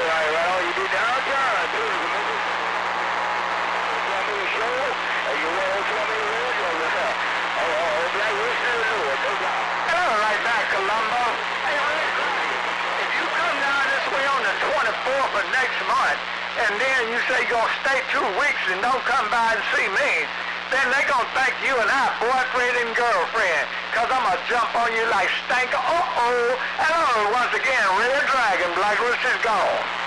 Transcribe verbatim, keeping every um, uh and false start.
right, right on. You be downtown, too. Tell me the show, and you want to tell me the radio. Oh, oh, Black Western Lord, no doubt. Hello, right back, Columbo. Hey, if you come down this way on the twenty-fourth of next month, and then you say you're going to stay two weeks and don't come by and see me, then they're going to think you and I boyfriend and girlfriend, because I'm going to jump on you like Stanker. Uh-oh. Hello, once again, Red Dragon, Black Rooster's gone.